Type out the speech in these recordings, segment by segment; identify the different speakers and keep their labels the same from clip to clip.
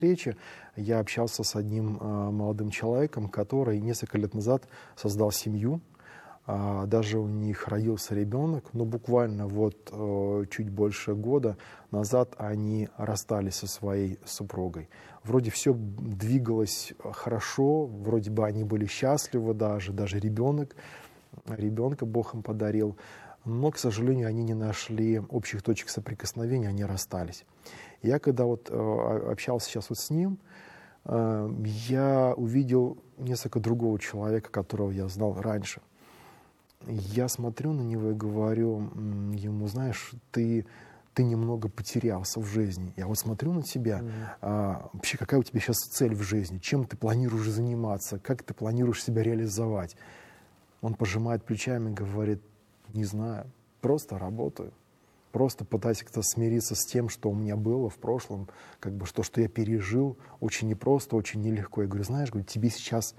Speaker 1: встрече я общался с одним молодым человеком, который несколько лет назад создал семью. Даже у них родился ребенок, но буквально чуть больше года назад они расстались со своей супругой. Вроде все двигалось хорошо, вроде бы они были счастливы даже ребенка Бог им подарил. Но, к сожалению, они не нашли общих точек соприкосновения, они расстались. Я когда общался сейчас с ним, я увидел несколько другого человека, которого я знал раньше. Я смотрю на него и говорю ему: знаешь, ты немного потерялся в жизни. Я смотрю на тебя, вообще какая у тебя сейчас цель в жизни, чем ты планируешь заниматься, как ты планируешь себя реализовать. Он пожимает плечами и говорит: не знаю, просто работаю. Просто пытаюсь как-то смириться с тем, что у меня было в прошлом, что я пережил, очень непросто, очень нелегко. Я говорю: знаешь, тебе сейчас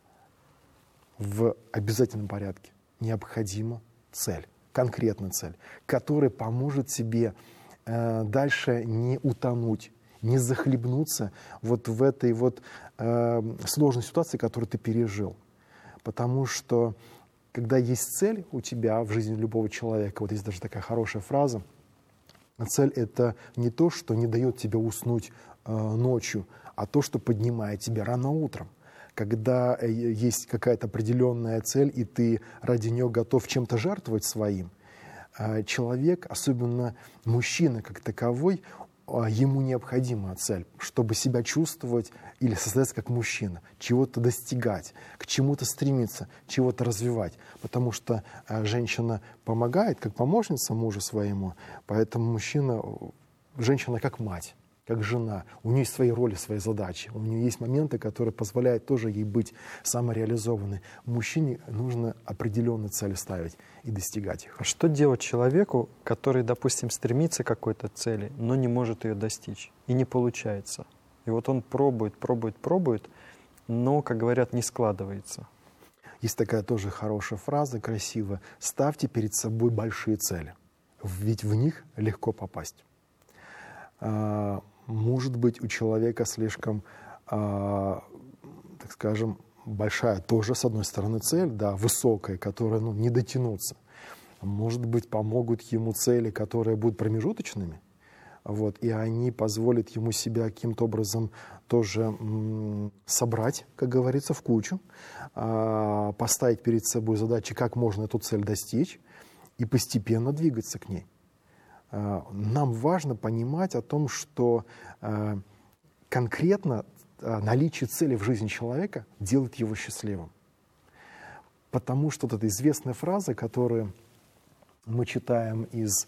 Speaker 1: в обязательном порядке необходима цель, конкретная цель, которая поможет тебе дальше не утонуть, не захлебнуться в этой сложной ситуации, которую ты пережил. Потому что когда есть цель у тебя в жизни любого человека, есть даже такая хорошая фраза: цель — это не то, что не дает тебе уснуть ночью, а то, что поднимает тебя рано утром. Когда есть какая-то определенная цель, и ты ради нее готов чем-то жертвовать своим, человек, особенно мужчина как таковой, ему необходима цель, чтобы себя чувствовать или создаться как мужчина, чего-то достигать, к чему-то стремиться, чего-то развивать. Потому что женщина помогает, как помощница мужу своему, поэтому женщина как мать, как жена. У нее есть свои роли, свои задачи. У нее есть моменты, которые позволяют тоже ей быть самореализованной. Мужчине нужно определенные цели ставить и достигать их.
Speaker 2: А что делать человеку, который, допустим, стремится к какой-то цели, но не может ее достичь, и не получается? И он пробует, но, как говорят, не складывается.
Speaker 1: Есть такая тоже хорошая фраза, красивая: ставьте перед собой большие цели, ведь в них легко попасть. Может быть, у человека слишком, так скажем, большая тоже, с одной стороны, цель, высокая, которая не дотянуться. Может быть, помогут ему цели, которые будут промежуточными, и они позволят ему себя каким-то образом тоже собрать, как говорится, в кучу, поставить перед собой задачи, как можно эту цель достичь, и постепенно двигаться к ней. Нам важно понимать о том, что конкретно наличие цели в жизни человека делает его счастливым. Потому что эта известная фраза, которую мы читаем из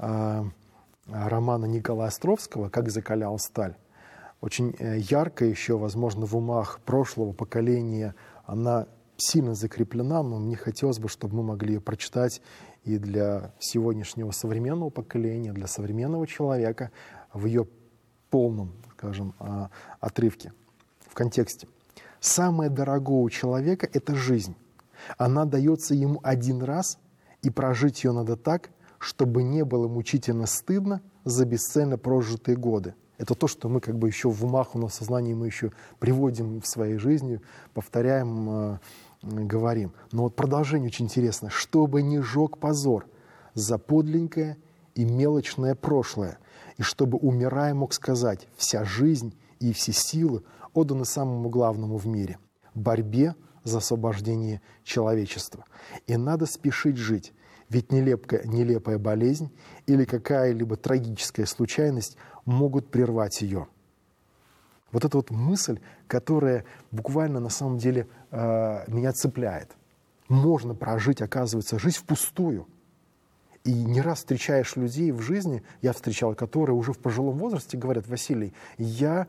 Speaker 1: романа Николая Островского «Как закалял сталь», очень ярко еще, возможно, в умах прошлого поколения она сильно закреплена, но мне хотелось бы, чтобы мы могли ее прочитать и для сегодняшнего современного поколения, для современного человека в ее полном, скажем, отрывке, в контексте. «Самое дорогое у человека — это жизнь. Она дается ему один раз, и прожить ее надо так, чтобы не было мучительно стыдно за бесцельно прожитые годы». Это то, что мы еще в умах, у нас в сознании мы еще приводим в своей жизни, повторяем, говорим. Но продолжение очень интересно. «Чтобы не жег позор за подленькое и мелочное прошлое, и чтобы, умирая, мог сказать: вся жизнь и все силы отданы самому главному в мире — борьбе за освобождение человечества. И надо спешить жить, ведь нелепая болезнь или какая-либо трагическая случайность могут прервать ее». Эта мысль, которая буквально на самом деле меня цепляет. Можно прожить, оказывается, жизнь впустую. И не раз встречаешь людей в жизни, я встречал, которые уже в пожилом возрасте говорят: Василий, я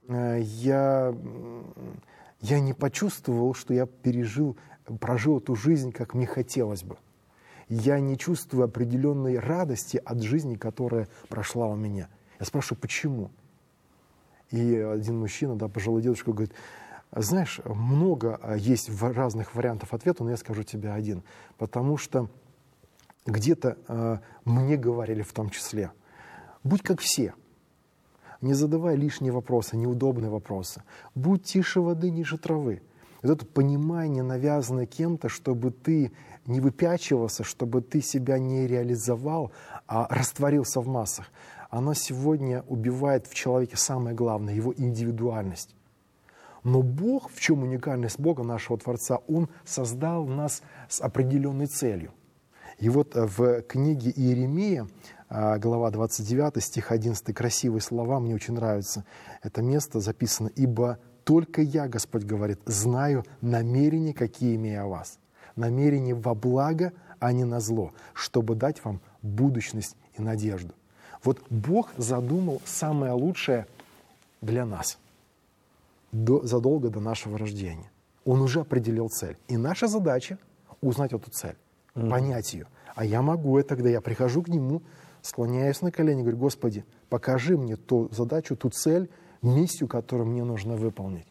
Speaker 1: не почувствовал, что я прожил эту жизнь, как мне хотелось бы. Я не чувствую определенной радости от жизни, которая прошла у меня. Я спрашиваю: почему? И один мужчина, пожилой дедушка, говорит: знаешь, много есть разных вариантов ответа, но я скажу тебе один. Потому что где-то мне говорили в том числе: будь как все. Не задавай лишние вопросы, неудобные вопросы. Будь тише воды, ниже травы. Вот это понимание, навязанное кем-то, чтобы ты не выпячивался, чтобы ты себя не реализовал, а растворился в массах, оно сегодня убивает в человеке самое главное, его индивидуальность. Но Бог, в чем уникальность Бога, нашего Творца, Он создал нас с определенной целью. И вот в книге Иеремия, глава 29, стих 11, красивые слова, мне очень нравятся. Это место записано: «Ибо только я, Господь говорит, знаю намерения, какие имею о вас. Намерения во благо, а не на зло, чтобы дать вам будущность и надежду». Вот Бог задумал самое лучшее для нас задолго до нашего рождения. Он уже определил цель. И наша задача — узнать эту цель, понять ее. А я могу это, когда я прихожу к Нему, склоняюсь на колени, говорю: Господи, покажи мне ту задачу, ту цель, миссию, которую мне нужно выполнить.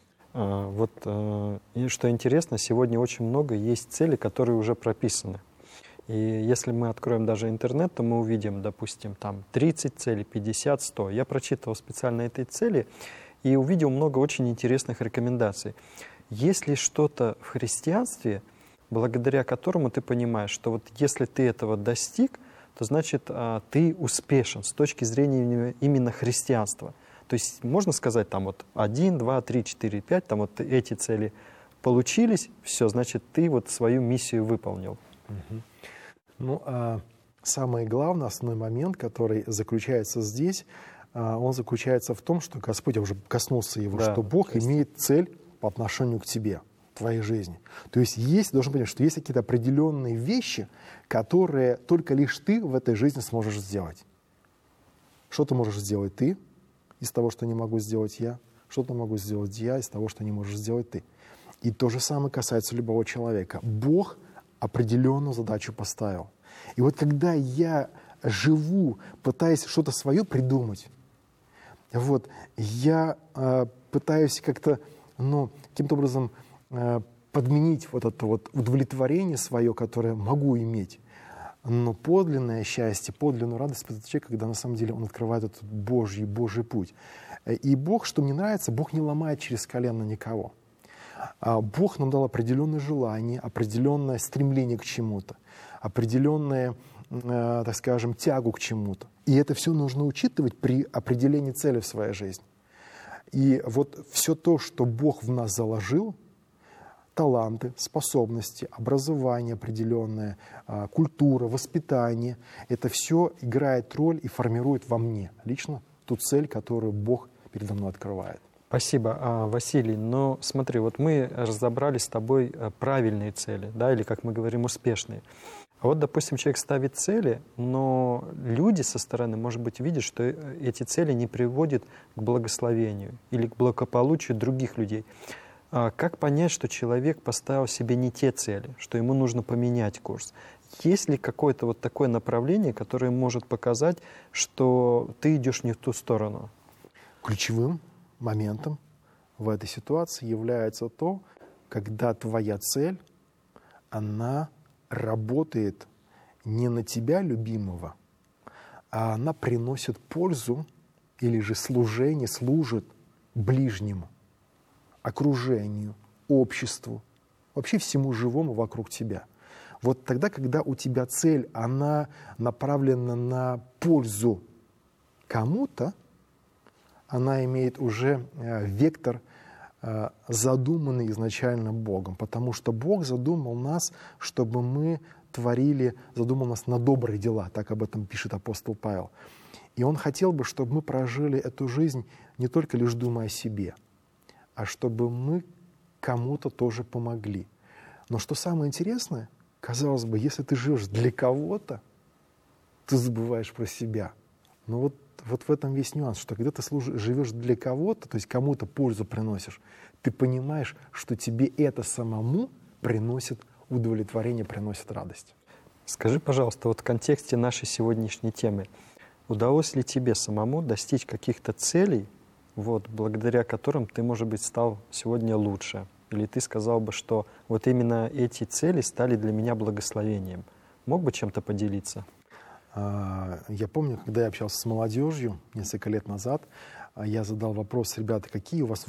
Speaker 2: И что интересно, сегодня очень много есть целей, которые уже прописаны. И если мы откроем даже интернет, то мы увидим, допустим, там 30 целей, 50, 100. Я прочитывал специально этой цели и увидел много очень интересных рекомендаций. Есть ли что-то в христианстве, благодаря которому ты понимаешь, что вот если ты этого достиг, то значит ты успешен с точки зрения именно христианства? То есть можно сказать, там вот 1, 2, 3, 4, 5, там вот эти цели получились, все, значит, ты вот свою миссию выполнил.
Speaker 1: Самый главный, основной момент, который заключается здесь, он заключается в том, что Господь, я уже коснулся его, что Бог имеет цель по отношению к тебе, твоей жизни. То есть должен понять, что есть какие-то определенные вещи, которые только лишь ты в этой жизни сможешь сделать. Что ты можешь сделать ты из того, что не могу сделать я? Что-то могу сделать я из того, что не можешь сделать ты. И то же самое касается любого человека. Бог определенную задачу поставил. И вот когда я живу, пытаясь что-то свое придумать, я пытаюсь как-то, каким-то образом подменить вот это вот удовлетворение свое, которое могу иметь. Но подлинное счастье, подлинную радость испытывает человек, когда на самом деле он открывает этот Божий путь. И Бог, что мне нравится, Бог не ломает через колено никого. Бог нам дал определенное желание, определенное стремление к чему-то, определенное, так скажем, тягу к чему-то. И это все нужно учитывать при определении цели в своей жизни. И вот все то, что Бог в нас заложил, таланты, способности, образование определенное, культура, воспитание, это все играет роль и формирует во мне лично ту цель, которую Бог передо мной открывает.
Speaker 2: Спасибо, Василий. Но смотри, вот мы разобрали с тобой правильные цели, да, или, как мы говорим, успешные. А вот, допустим, человек ставит цели, но люди со стороны, может быть, видят, что эти цели не приводят к благословению или к благополучию других людей. Как понять, что человек поставил себе не те цели, что ему нужно поменять курс? Есть ли какое-то вот такое направление, которое может показать, что ты идешь не в ту сторону?
Speaker 1: Ключевым моментом в этой ситуации является то, когда твоя цель, она работает не на тебя, любимого, а она приносит пользу или же служит ближнему, окружению, обществу, вообще всему живому вокруг тебя. Вот тогда, когда у тебя цель, она направлена на пользу кому-то, она имеет уже вектор, задуманный изначально Богом. Потому что Бог задумал нас, чтобы мы творили, задумал нас на добрые дела. Так об этом пишет апостол Павел. И Он хотел бы, чтобы мы прожили эту жизнь не только лишь думая о себе, а чтобы мы кому-то тоже помогли. Но что самое интересное, казалось бы, если ты живешь для кого-то, ты забываешь про себя. Но вот в этом весь нюанс, что когда ты живешь для кого-то, то есть кому-то пользу приносишь, ты понимаешь, что тебе это самому приносит удовлетворение, приносит радость.
Speaker 2: Скажи, пожалуйста, вот в контексте нашей сегодняшней темы, удалось ли тебе самому достичь каких-то целей, благодаря которым ты, может быть, стал сегодня лучше? Или ты сказал бы, что вот именно эти цели стали для меня благословением? Мог бы чем-то поделиться?
Speaker 1: Я помню, когда я общался с молодежью несколько лет назад, я задал вопрос: ребята, какие у вас